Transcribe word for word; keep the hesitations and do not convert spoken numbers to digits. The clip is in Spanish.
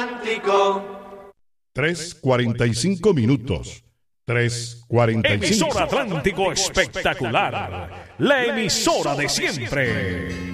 tres cuarenta y cinco minutos. tres cuarenta y cinco. Emisora Atlántico Espectacular, la emisora de siempre.